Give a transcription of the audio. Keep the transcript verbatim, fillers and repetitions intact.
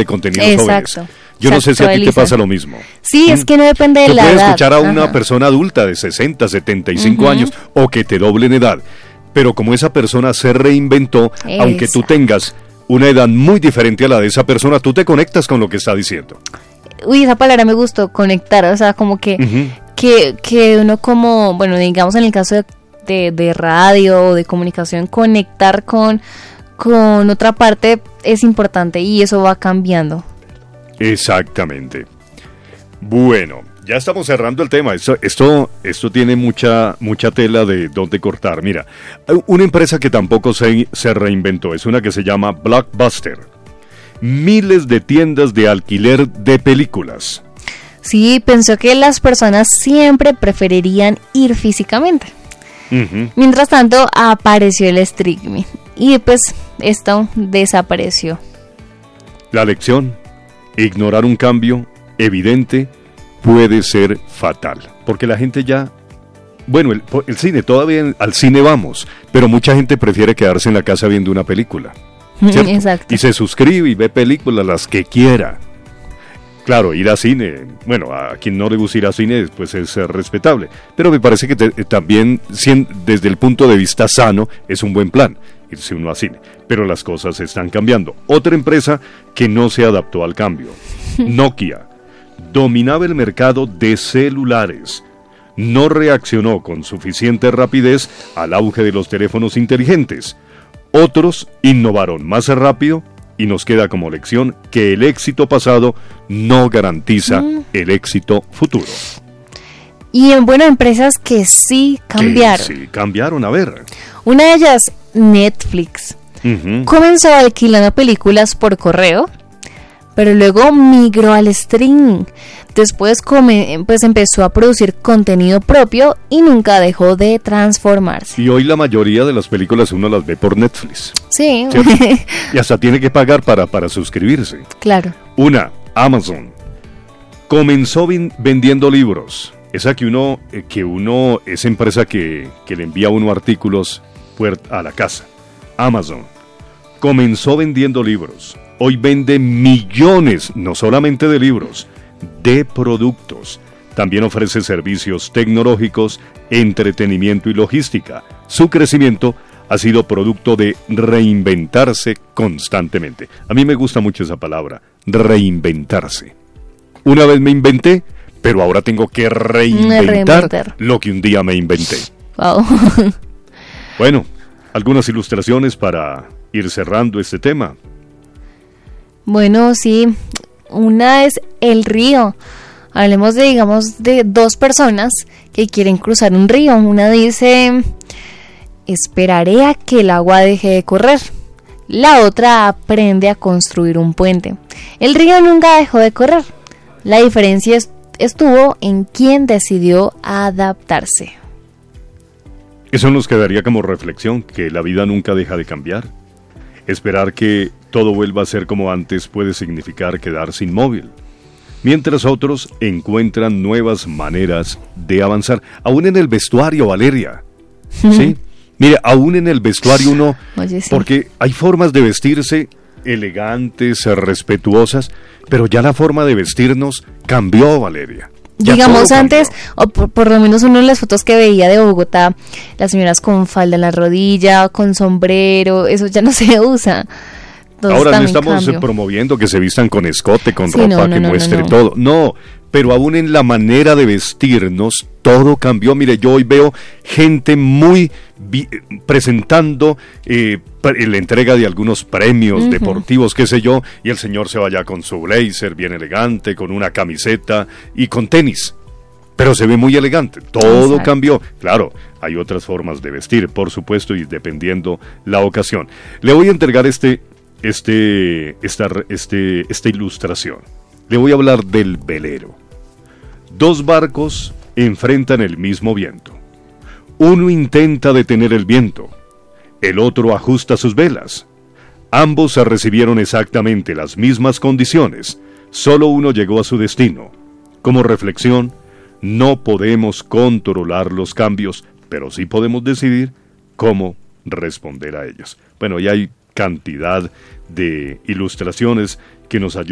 de contenidos Exacto. jóvenes. Yo no sé si a ti te pasa lo mismo. Sí, ¿Mm? es que no depende de Tú la edad. puedes escuchar a Ajá. una persona adulta de sesenta, setenta y cinco Uh-huh. años o que te doble en edad, pero como esa persona se reinventó, Esa. aunque tú tengas una edad muy diferente a la de esa persona, tú te conectas con lo que está diciendo. Uy, esa palabra me gustó, conectar, o sea, como que, Uh-huh. que, que uno como, bueno, digamos en el caso de, de, de radio o de comunicación, conectar con, con otra parte es importante y eso va cambiando. Exactamente. Bueno, ya estamos cerrando el tema. Esto, esto, esto tiene mucha, mucha tela de dónde cortar. Mira, una empresa que tampoco se, se reinventó es una que se llama Blockbuster. Miles de tiendas de alquiler de películas. Sí, pensó que las personas siempre preferirían ir físicamente. Uh-huh. Mientras tanto, apareció el streaming y pues esto desapareció. La lección: ignorar un cambio evidente puede ser fatal, porque la gente ya, bueno, el, el cine, todavía al cine vamos, pero mucha gente prefiere quedarse en la casa viendo una película, ¿cierto? Exacto. Y se suscribe y ve películas las que quiera. Claro, ir a cine, bueno, a quien no le gusta ir a cine, pues es eh, respetable, pero me parece que te, también, cien, desde el punto de vista sano, es un buen plan irse uno a cine, pero las cosas están cambiando. Otra empresa que no se adaptó al cambio, Nokia, dominaba el mercado de celulares, no reaccionó con suficiente rapidez al auge de los teléfonos inteligentes. Otros innovaron más rápido y nos queda como lección que el éxito pasado no garantiza mm. el éxito futuro. Y en bueno, empresas que sí cambiaron. Que sí cambiaron, a ver. Una de ellas, Netflix, uh-huh. comenzó alquilando películas por correo, pero luego migró al streaming. Después come, pues empezó a producir contenido propio y nunca dejó de transformarse. Y hoy la mayoría de las películas uno las ve por Netflix. Sí. Y hasta tiene que pagar para, para suscribirse. Claro. Una, Amazon. Comenzó vin- vendiendo libros. Esa que uno, eh, que uno, esa empresa que, que le envía a uno artículos a la casa. Amazon. Comenzó vendiendo libros. Hoy vende millones, no solamente de libros, de productos. También ofrece servicios tecnológicos, entretenimiento y logística. Su crecimiento ha sido producto de reinventarse constantemente. A mí me gusta mucho esa palabra, reinventarse. Una vez me inventé, pero ahora tengo que reinventar, reinventar. lo que un día me inventé. Wow. Bueno, algunas ilustraciones para ir cerrando este tema. Bueno, sí, una es el río. Hablemos de, digamos, de dos personas que quieren cruzar un río. Una dice, esperaré a que el agua deje de correr. La otra aprende a construir un puente. El río nunca dejó de correr. La diferencia es, estuvo en quién decidió adaptarse. Eso nos quedaría como reflexión, que la vida nunca deja de cambiar. Esperar que todo vuelva a ser como antes puede significar quedarse inmóvil, mientras otros encuentran nuevas maneras de avanzar. Aún en el vestuario, Valeria, ¿sí? Mira, aún en el vestuario uno, Oye, sí. porque hay formas de vestirse elegantes, respetuosas, pero ya la forma de vestirnos cambió, Valeria. Ya Digamos antes, o por, por lo menos uno de las fotos que veía de Bogotá, las señoras con falda en la rodilla, con sombrero, eso ya no se usa. Todo Ahora no estamos promoviendo que se vistan con escote, con sí, ropa no, no, que no, muestre no, no. todo. No, pero aún en la manera de vestirnos, todo cambió. Mire, yo hoy veo gente muy vi- presentando eh, la entrega de algunos premios uh-huh. deportivos, qué sé yo, y el señor se vaya con su blazer bien elegante, con una camiseta y con tenis. Pero se ve muy elegante, todo Exacto. cambió. Claro, hay otras formas de vestir, por supuesto, y dependiendo la ocasión. Le voy a entregar este... Este, esta, este, esta ilustración. Le voy a hablar del velero. Dos barcos enfrentan el mismo viento. Uno intenta detener el viento, el otro ajusta sus velas. Ambos recibieron exactamente las mismas condiciones, solo uno llegó a su destino. Como reflexión, no podemos controlar los cambios, pero sí podemos decidir cómo responder a ellos. Bueno, y hay cantidad de ilustraciones que nos ayudan